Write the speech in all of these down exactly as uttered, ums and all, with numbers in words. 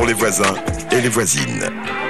pour les voisins et les voisines.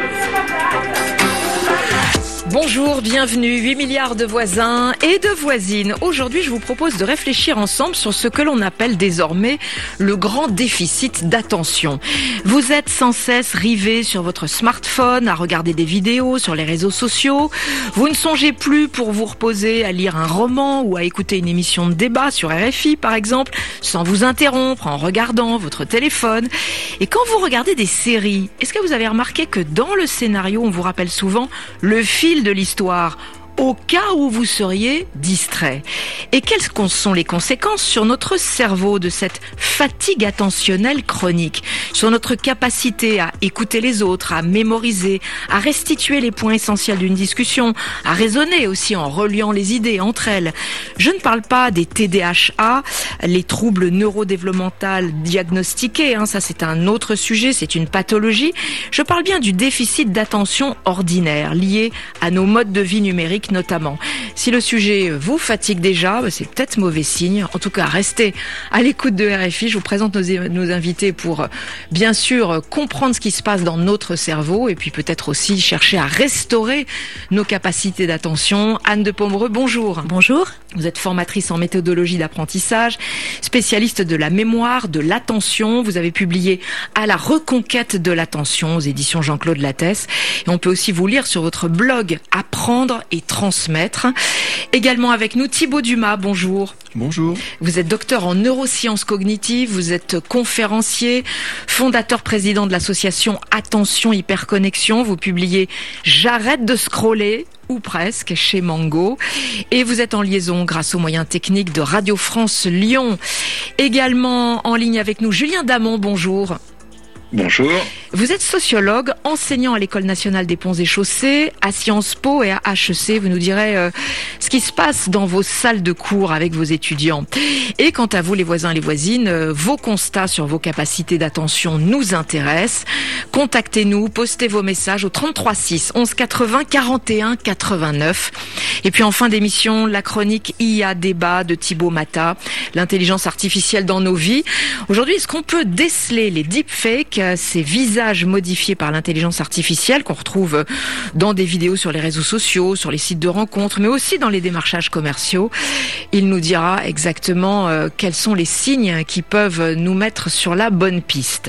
Bonjour, bienvenue, huit milliards de voisins et de voisines. Aujourd'hui, je vous propose de réfléchir ensemble sur ce que l'on appelle désormais le grand déficit d'attention. Vous êtes sans cesse rivés sur votre smartphone, à regarder des vidéos sur les réseaux sociaux. Vous ne songez plus pour vous reposer à lire un roman ou à écouter une émission de débat sur R F I par exemple, sans vous interrompre en regardant votre téléphone. Et quand vous regardez des séries, est-ce que vous avez remarqué que dans le scénario, on vous rappelle souvent le fil de l'histoire au cas où vous seriez distrait? Et quelles sont les conséquences sur notre cerveau de cette fatigue attentionnelle chronique, sur notre capacité à écouter les autres, à mémoriser, à restituer les points essentiels d'une discussion, à raisonner aussi en reliant les idées entre elles? Je ne parle pas des T D A H, les troubles neurodéveloppementaux diagnostiqués, hein, ça c'est un autre sujet, c'est une pathologie. Je parle bien du déficit d'attention ordinaire lié à nos modes de vie numériques notamment. Si le sujet vous fatigue déjà, c'est peut-être mauvais signe. En tout cas, restez à l'écoute de R F I. Je vous présente nos, nos invités pour, bien sûr, comprendre ce qui se passe dans notre cerveau et puis peut-être aussi chercher à restaurer nos capacités d'attention. Anne de Pomereux, bonjour. Bonjour. Vous êtes formatrice en méthodologie d'apprentissage, spécialiste de la mémoire, de l'attention. Vous avez publié À la reconquête de l'attention aux éditions Jean-Claude Lattès. Et on peut aussi vous lire sur votre blog Apprendre et transmettre. Également avec nous Thibaut Dumas, bonjour. Bonjour. Vous êtes docteur en neurosciences cognitives, vous êtes conférencier, fondateur président de l'association Attention Hyperconnexion. Vous publiez J'arrête de scroller, ou presque, chez Mango. Et vous êtes en liaison grâce aux moyens techniques de Radio France Lyon. Également en ligne avec nous Julien Damon, bonjour. Bonjour. Vous êtes sociologue, enseignant à l'École nationale des ponts et chaussées, à Sciences Po et à H E C. Vous nous direz euh, ce qui se passe dans vos salles de cours avec vos étudiants. Et quant à vous, les voisins et les voisines, euh, vos constats sur vos capacités d'attention nous intéressent. Contactez-nous, postez vos messages au trente-trois six onze quatre-vingts quarante et un quatre-vingt-neuf. Et puis en fin d'émission, la chronique I A débat de Thibaut Mata, l'intelligence artificielle dans nos vies. Aujourd'hui, est-ce qu'on peut déceler les deepfakes, ces visages modifiés par l'intelligence artificielle qu'on retrouve dans des vidéos sur les réseaux sociaux, sur les sites de rencontres, mais aussi dans les démarchages commerciaux? Il nous dira exactement euh, quels sont les signes qui peuvent nous mettre sur la bonne piste.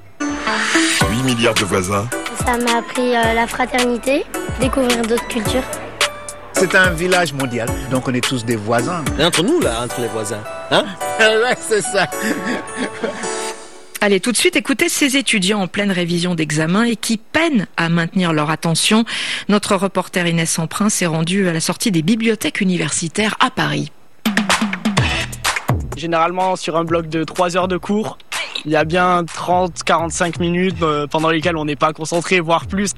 huit milliards de voisins. Ça m'a appris euh, la fraternité, découvrir d'autres cultures. C'est un village mondial, donc on est tous des voisins. Et entre nous, là, entre les voisins, hein? Ouais, c'est ça. Allez, tout de suite, écoutez ces étudiants en pleine révision d'examen et qui peinent à maintenir leur attention. Notre reporter Inès Emprin s'est rendue à la sortie des bibliothèques universitaires à Paris. Généralement, sur un bloc de trois heures de cours, il y a bien trente à quarante-cinq minutes pendant lesquelles on n'est pas concentré, voire plus.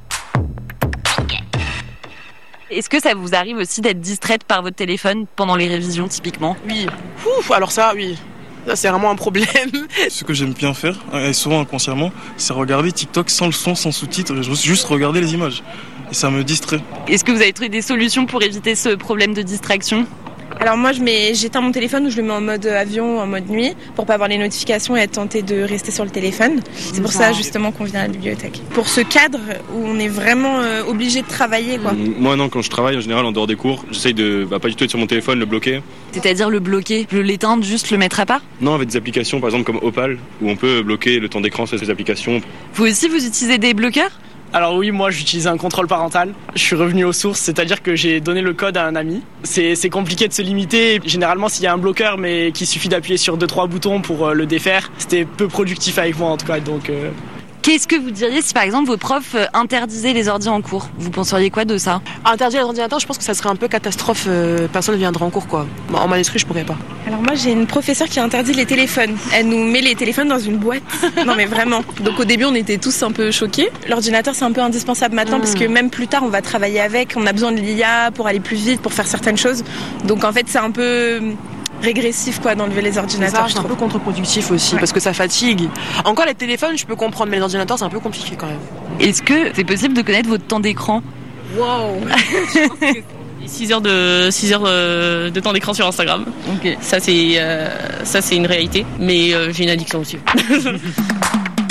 Est-ce que ça vous arrive aussi d'être distraite par votre téléphone pendant les révisions, typiquement? Oui. Ouf, alors ça, oui. Ça, c'est vraiment un problème. Ce que j'aime bien faire, et souvent inconsciemment, c'est regarder TikTok sans le son, sans sous-titres, et juste regarder les images. Et ça me distrait. Est-ce que vous avez trouvé des solutions pour éviter ce problème de distraction? Alors moi, je mets, j'éteins mon téléphone ou je le mets en mode avion, en mode nuit, pour pas avoir les notifications et être tenté de rester sur le téléphone. C'est pour ça justement qu'on vient à la bibliothèque. Pour ce cadre où on est vraiment euh, obligé de travailler, quoi. Moi non, quand je travaille en général en dehors des cours, j'essaye de bah, pas du tout être sur mon téléphone, le bloquer. C'est-à-dire le bloquer, le l'éteindre, juste le mettre à part? Non, avec des applications par exemple comme Opal, où on peut bloquer le temps d'écran sur ces applications. Vous aussi, vous utilisez des bloqueurs? Alors oui, moi j'utilise un contrôle parental. Je suis revenu aux sources, c'est-à-dire que j'ai donné le code à un ami. C'est, c'est compliqué de se limiter. Généralement, s'il y a un bloqueur, mais qu'il suffit d'appuyer sur deux trois boutons pour le défaire, c'était peu productif avec moi en tout cas. Donc, euh... Qu'est-ce que vous diriez si par exemple vos profs interdisaient les ordi en cours? Vous penseriez quoi de ça? Interdire les ordinateurs, je pense que ça serait un peu catastrophe. Euh, personne ne viendra en cours, quoi. En manuscrit, je pourrais pas. Alors moi, j'ai une professeure qui interdit les téléphones. Elle nous met les téléphones dans une boîte. Non mais vraiment. Donc au début, on était tous un peu choqués. L'ordinateur, c'est un peu indispensable maintenant mmh. parce que même plus tard, on va travailler avec. On a besoin de l'I A pour aller plus vite, pour faire certaines choses. Donc en fait, c'est un peu régressif quoi d'enlever les ordinateurs. C'est, ça, c'est un peu contre-productif aussi ouais. parce que ça fatigue. Encore les téléphones je peux comprendre mais les ordinateurs c'est un peu compliqué quand même. Est-ce que c'est possible de connaître votre temps d'écran? Wow. six heures de six heures de temps d'écran sur Instagram. Ok. Ça c'est euh, ça c'est une réalité mais euh, j'ai une addiction aussi.